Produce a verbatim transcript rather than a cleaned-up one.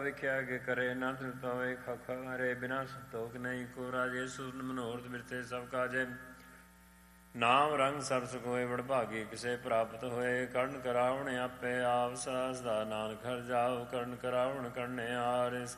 ਵੇਖਿਆ ਕਿ ਕਰੇ ਨਾ ਤ੍ਰਿਪਤ ਹੋਏ ਖਖ ਹਰੇ ਬਿਨਾ ਸੰਤੋਖ ਨਹੀਂ ਕੋ ਰਾਜੇ ਸੂਰਨ ਮਨੋਰਥ ਬਿਰਤੇ ਸਭ ਕਾਜੇ ਨਾਮ ਰੰਗ ਸਭ ਸੁਖ ਹੋਏ ਵਡਭਾਗੀ ਕਿਸੇ ਪ੍ਰਾਪਤ ਹੋਏ ਕਰਨ ਕਰਾਵਣ ਆਪੇ ਆਪ ਸਦਾ ਨਾਨਕ ਹਰ ਜਾਓ ਕਰਨ ਕਰਾਵਣ ਕਰਨੇ ਆਰ ਇਸ